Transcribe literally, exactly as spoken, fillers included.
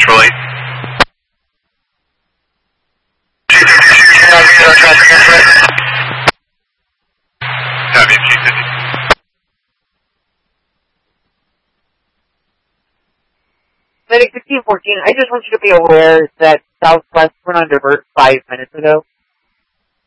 Control eight. Copy, Chief fifty. Medic sixteen fourteen, I just want you to be aware that Southwest went on divert five minutes ago.